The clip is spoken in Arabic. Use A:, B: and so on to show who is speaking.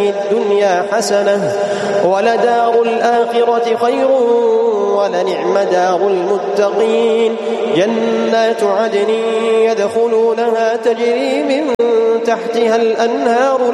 A: الدنيا حسنة ولدار الآخرة خير ولنعم دار المتقين جنات عدن يدخلونها تجري من تحتها الأنهار